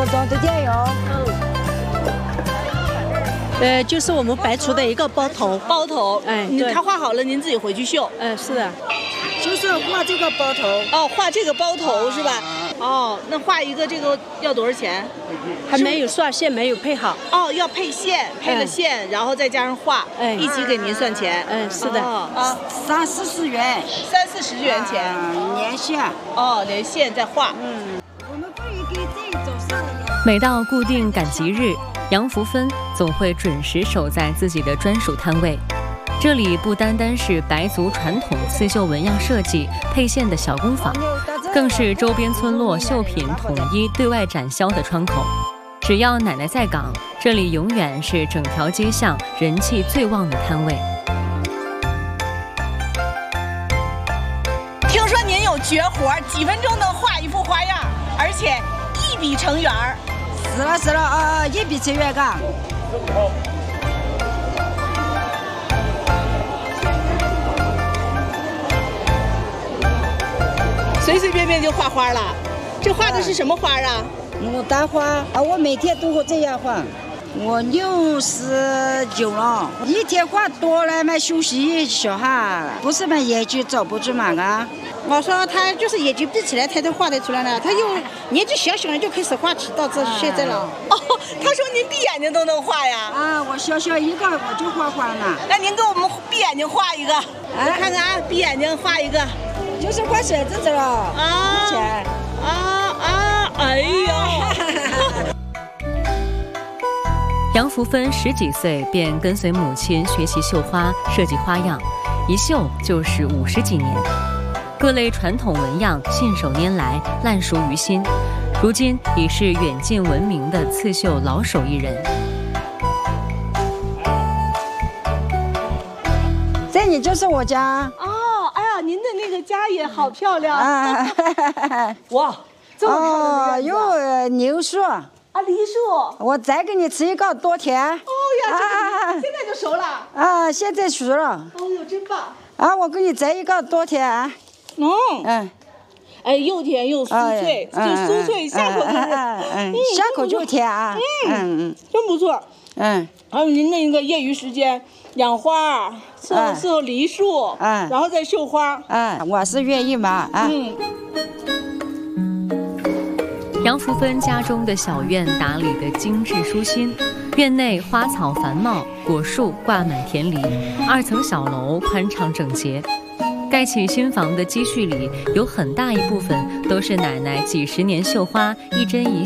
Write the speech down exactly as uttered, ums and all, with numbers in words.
钟的电油。 呃，就是我们白厨的一个包头。 包头， 哎， 您对他画好了，您自己回去绣。 嗯，是的。 就是画这个包头。 哦，画这个包头是吧？哦，那画一个这个要多少钱？ 还没有算线，没有配好。 哦，要配线，配了线，然后再加上画， 哎， 一起给您算钱。 嗯，是的。 啊， 三四十元。 三四十元钱。 连线。 哦，连线再画。 嗯。我们可以给这一种上一点。 每到固定赶集日，杨福芬总会准时守在自己的专属摊位。这里不单单是白族传统刺绣纹样设计配线的小工坊，更是周边村落绣品统一对外展销的窗口。只要奶奶在岗，这里永远是整条街巷人气最旺的摊位。 听说您有绝活，几分钟能画一幅花样，而且一笔成圆儿。 是了是了啊，一笔成圆嘎。 随随便便就画花了，这画的是什么花啊？ 牡丹花啊，我每天都会这样画。我六十九了，一天画多了嘛，休息小哈，不是嘛眼睛找不住嘛啊。 我说他就是眼睛闭起来，他都画得出来了。他又年纪小小的就开始画起到这现在了。 哦，他说您闭眼睛都能画呀？ 啊，我小小一个我就画画了。 那您给我们闭眼睛画一个，我看看啊，闭眼睛画一个。 就是画骰子子了啊啊啊！哎呦！ 杨福芬十几岁便跟随母亲学习绣花、设计花样，一绣就是五十几年，各类传统纹样信手拈来，烂熟于心。如今已是远近闻名的刺绣老手艺人。 这里就是我家。 哦，哎呀，您的那个家也好漂亮啊！哇，这么漂亮的院子！ 哦，有牛树。 啊，梨树， 我再给你吃一个多甜。哦呀，这个现在就熟了。 啊，现在熟了。 哦呦，真棒！ 啊，我给你摘一个多甜啊。 嗯嗯， 哎，又甜又酥脆，就酥脆，下口就是， 嗯，下口就甜啊。嗯嗯， 真不错。 嗯， 还有您那个业余时间养花，伺候伺候梨树，嗯，然后再绣花。 嗯，我是愿意嘛啊。嗯。 杨福芬家中的小院打理得精致舒心，院内花草繁茂，果树挂满田梨，二层小楼宽敞整洁。盖起新房的积蓄里，有很大一部分都是奶奶几十年绣花一针一